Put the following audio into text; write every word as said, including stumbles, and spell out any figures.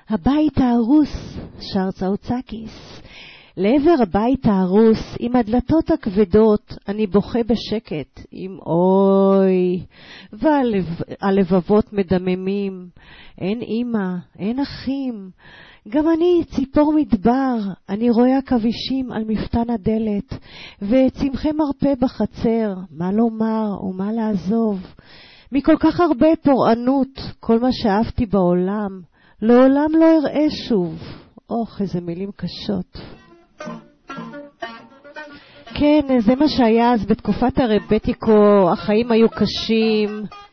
הבית ההרוס, שר צאוצקיס. לעבר הבית ההרוס, עם הדלתות הכבדות, אני בוכה בשקט, עם אוי, והלבבות מדממים. אין אמא, אין אחים. גם אני ציפור מדבר, אני רואה עכבישים על מפתן הדלת, וצמחי מרפא בחצר, מה לומר ומה לעזוב. מכל כך הרבה פורענות, כל מה שאהבתי בעולם, לעולם לא אראה שוב. אוח, איזה מילים קשות. כן, זה מה שהיה אז בתקופת הרבטיקו, החיים היו קשים.